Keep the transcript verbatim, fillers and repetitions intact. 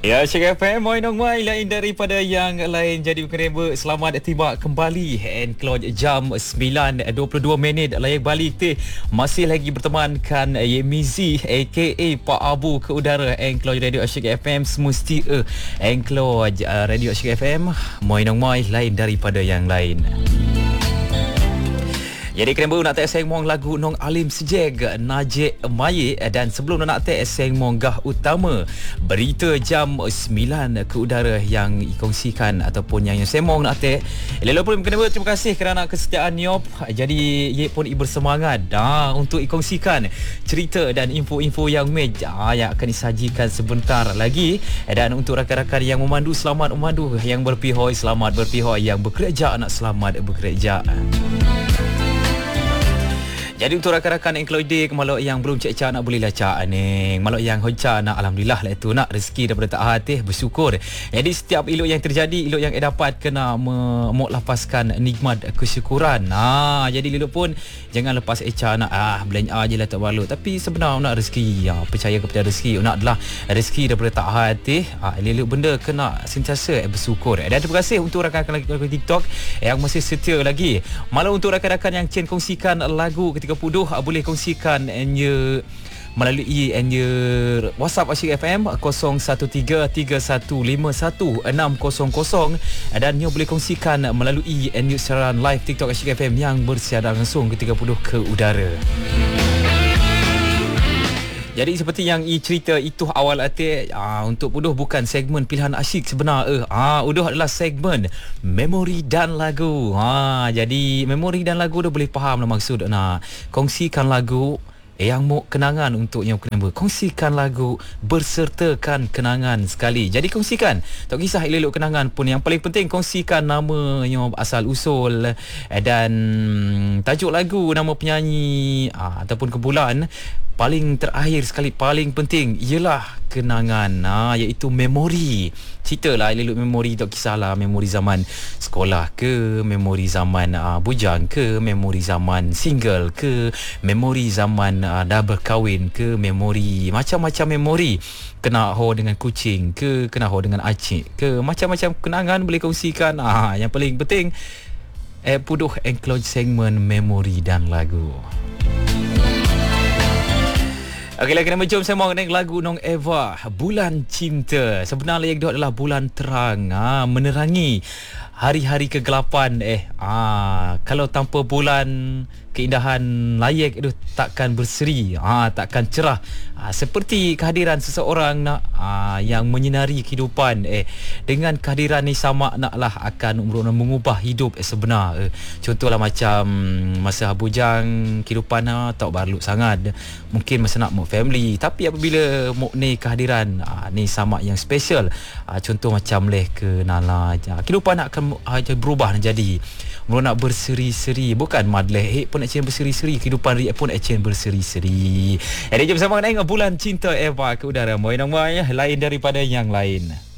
Ya, Syek F M, moi nong mai lain daripada yang lain. Jadi kerana selamat tiba kembali Encloj jam sembilan dua puluh dua minit layak balik teh. Masih lagi bertemankan Yemizi aka Pak Abu ke udara Encloj Radio Syek F M semesti eh Encloj uh, Radio Syek F M, moi nong mai lain daripada yang lain. Jadi kerana nak tak sengmong lagu Nong Alim Sejeg Najib Maye, dan sebelum nak tak sengmong gah utama berita jam sembilan ke udara yang dikongsikan ataupun yang sengmong nak tak. Lelo pun kena terima kasih kerana kesetiaan Niop. Jadi ye pun bersemangat dah untuk dikongsikan cerita dan info-info yang meja yang akan disajikan sebentar lagi. Dan untuk rakan-rakan yang memandu, selamat memandu, yang berpihak selamat berpihak, yang bekerja nak selamat bekerja. Jadi untuk rakan-rakan Encloj Day, malok yang belum cek-cek nak boleh lah cak ni. Malok yang hoca nak, alhamdulillah lah itu nak rezeki daripada tak hati bersyukur. Jadi setiap ilok yang terjadi, ilok yang dapat kena memok lapaskan nikmat kesyukuran. Ha, jadi ilok pun jangan lepas eca nak ah belanja je lah tak balut. Tapi sebenarnya nak rezeki, ya, percaya kepada rezeki. Nak adalah rezeki daripada tak hati. Ha, ilok benda kena sentiasa bersyukur. Dan terima kasih untuk rakan-rakan TikTok yang masih setia lagi. Malah untuk rakan-rakan yang cen kongsikan lagu tiga puluh boleh kongsikan enya melalui enya WhatsApp Asyik F M kosong satu tiga tiga satu lima satu enam kosong kosong, dan nya boleh kongsikan melalui enya siaran live TikTok Asyik F M yang bersiaran langsung ke tiga puluh ke udara. Jadi seperti yang i cerita itu awal hati, aa, untuk Uduh bukan segmen pilihan asyik sebenar eh. Ah, Uduh adalah segmen memori dan lagu. Ha, jadi memori dan lagu dah boleh faham lah maksud nak kongsikan lagu yang mau kenangan untuk yang kena kongsikan lagu bersertakan kenangan sekali. Jadi kongsikan tak kisah elok kenangan pun, yang paling penting kongsikan nama yang asal usul dan tajuk lagu, nama penyanyi aa, ataupun kumpulan. Paling terakhir sekali, paling penting ialah kenangan, ha, iaitu memori. Ceritalah elok memori, tak kisahlah memori zaman sekolah ke, memori zaman uh, bujang ke, memori zaman single ke, memori zaman uh, dah berkahwin ke, memori macam-macam memori. Kena ho dengan kucing ke, kena ho dengan acik ke, macam-macam kenangan boleh kongsikan. Ah, yang paling penting eh Puduh Encloj segmen memori dan lagu. Okey, lagi nama jom saya mau dengan lagu Nong Eva, Bulan Cinta. Sebenarnya yang dia adalah bulan terang, ha, menerangi hari-hari kegelapan. Eh, ah, kalau tanpa bulan, keindahan layak itu takkan berseri, ha, takkan cerah. Ha, seperti kehadiran seseorang nak ha, yang menyinari kehidupan. Eh, dengan kehadiran ni sama naklah akan mengubah hidup eh, sebenar. Eh, contohlah macam masa bujang kehidupan ha, tak balut sangat. Mungkin masa nak mau family, tapi apabila mau ni kehadiran ha, ni sama yang special. Ha, contoh macam leh ke nala, ha, kehidupan akan ha, berubah jadi mula nak berseri-seri, bukan madleh eh pun action berseri-seri, kehidupan ria pun action berseri-seri. Jadi jom sama dengan Bulan Cinta Eva ke udara. Moi nang mai lain daripada yang lain.